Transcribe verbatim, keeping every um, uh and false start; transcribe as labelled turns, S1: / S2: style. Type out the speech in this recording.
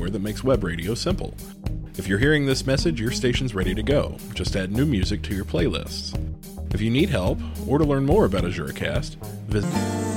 S1: software that makes web radio simple. If you're hearing this message, your station's ready to go. Just add new music to your playlists. If you need help, or to learn more about AzureCast, visit